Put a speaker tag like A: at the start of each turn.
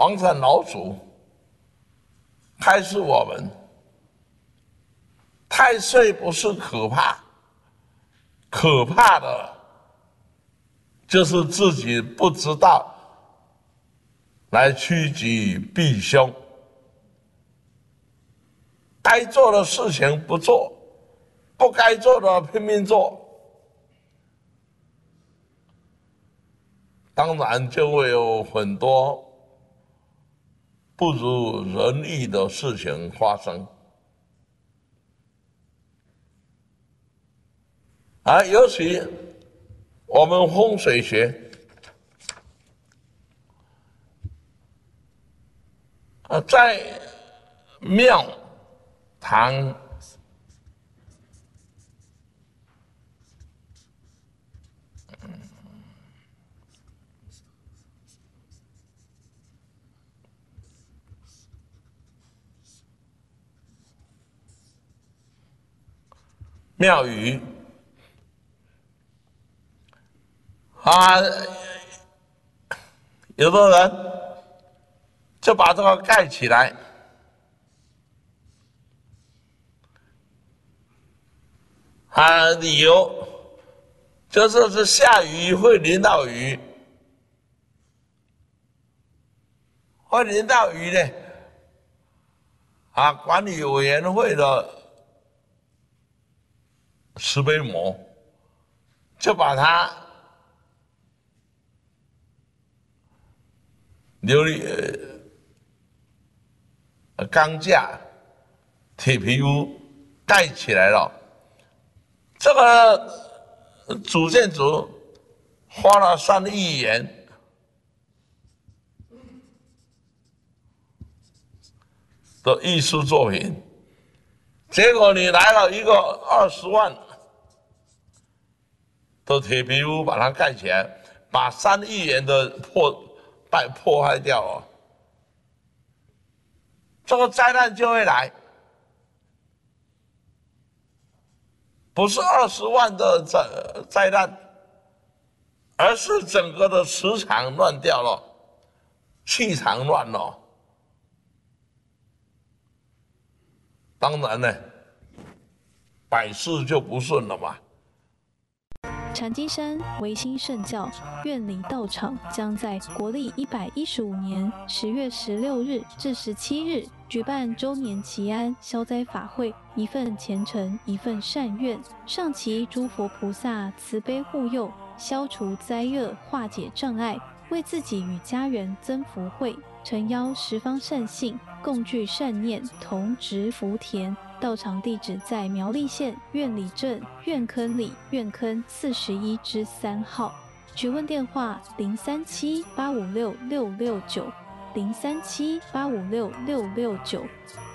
A: 王禅老祖开示我们，太岁不是可怕，可怕的就是自己不知道来趋吉避凶，该做的事情不做，不该做的拼命做，当然就会有很多不如人意的事情发生。尤其我们风水学在庙堂庙宇有的人就把这个盖起来，理由就是下雨会淋到雨，会淋到雨呢，管理委员会的石碑模就把它钢架、铁皮屋盖起来了。这个主建筑花了3亿元的艺术作品，结果你来了一个20万的铁皮屋把它盖起来，把3亿元的破坏掉了，这个灾难就会来。不是20万的灾难，而是整个的磁场乱掉了，气场乱了。当然呢，百事就不顺了嘛。
B: 禅机山维新圣教院里道场将在国历115年10月16日至17日举办周年祈安消灾法会，一份虔诚，一份善愿，上祈诸佛菩萨慈悲护佑，消除灾厄，化解障碍，为自己与家人增福慧，诚邀10方善信共聚善念，同植福田。道场地址在苗栗县苑里镇苑坑里苑坑41之3号，询问电话037-856-669，037-856-669。